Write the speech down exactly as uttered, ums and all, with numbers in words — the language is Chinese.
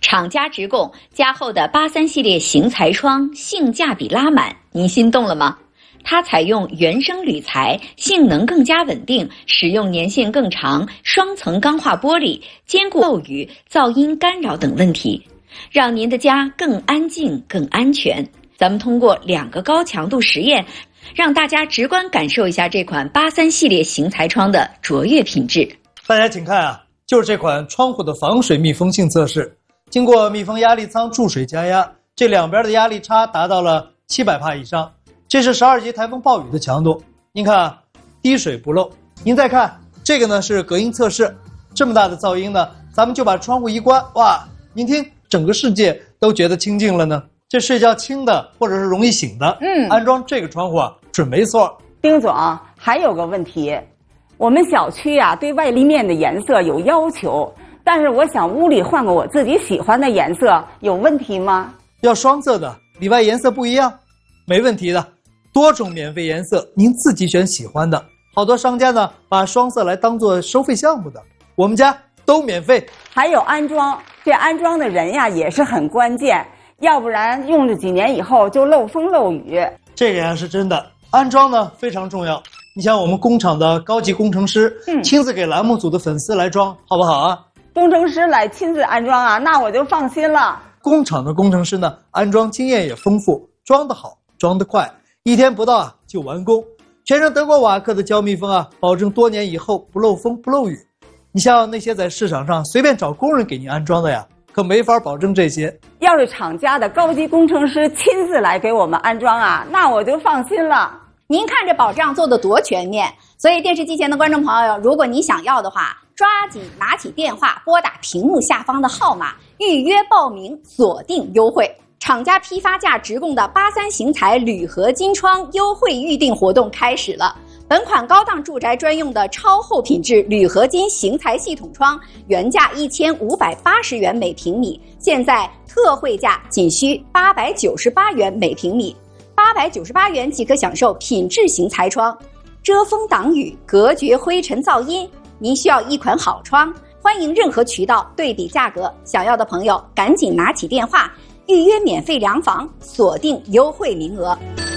厂家直供加厚的八三系列型材窗，性价比拉满，您心动了吗？它采用原生铝材，性能更加稳定，使用年限更长，双层钢化玻璃，兼顾漏雨、噪音干扰等问题，让您的家更安静、更安全。咱们通过两个高强度实验，让大家直观感受一下这款八三系列型材窗的卓越品质。 大家请看啊，就是这款窗户的防水密封性测试。经过密封压力舱注水加压，这两边的压力差达到了七百帕以上，这是十二级台风暴雨的强度。您看啊，滴水不漏。您再看这个呢，是隔音测试。这么大的噪音呢，咱们就把窗户一关，哇，您听，整个世界都觉得清静了呢。这睡觉轻的或者是容易醒的，嗯，安装这个窗户啊，准没错。 丁总，还有个问题，我们小区啊对外立面的颜色有要求，但是我想屋里换个我自己喜欢的颜色，有问题吗？ 要双色的，里外颜色不一样，没问题的。多种免费颜色，您自己选喜欢的。好多商家呢把双色来当做收费项目的，我们家都免费。 还有安装，这安装的人呀也是很关键，要不然用了几年以后就漏风漏雨。 这个呀是真的，安装呢非常重要。你像我们工厂的高级工程师，嗯，亲自给栏目组的粉丝来装，好不好啊？ 工程师来亲自安装啊，那我就放心了。 工厂的工程师呢，安装经验也丰富，装得好，装得快，一天不到啊就完工。全程德国瓦克的胶密封啊，保证多年以后不漏风不漏雨。你像那些在市场上随便找工人给你安装的呀，可没法保证这些。 要是厂家的高级工程师亲自来给我们安装啊，那我就放心了。 您看这保障做得多全面，所以电视机前的观众朋友，如果你想要的话，抓紧拿起电话，拨打屏幕下方的号码，预约报名，锁定优惠。厂家批发价直供的八三型材铝合金窗优惠预订活动开始了。本款高档住宅专用的超厚品质铝合金型材系统窗，原价一千五百八十元每平米，现在特惠价仅需八百九十八元每平米。八百九十八元即可享受品质型材窗，遮风挡雨，隔绝灰尘噪音。您需要一款好窗，欢迎任何渠道对比价格，想要的朋友赶紧拿起电话，预约免费量房，锁定优惠名额。